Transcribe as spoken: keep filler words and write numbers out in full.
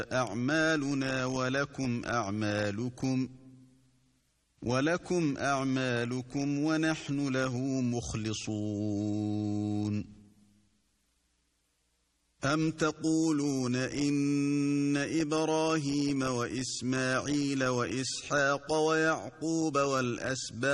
أعمالنا ولكم أعمالكم ولكم أعمالكم ونحن له مخلصون أم تقولون إن إبراهيم وإسماعيل وإسحاق ويعقوب والأسباط